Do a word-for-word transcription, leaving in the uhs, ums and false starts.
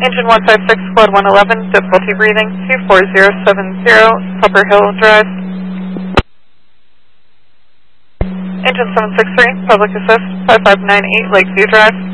Engine one five six, Squad one eleven, difficulty breathing, two four zero seven zero, Pepper Hill Drive. Engine seven six three, public assist, five five nine eight, Lakeview Drive.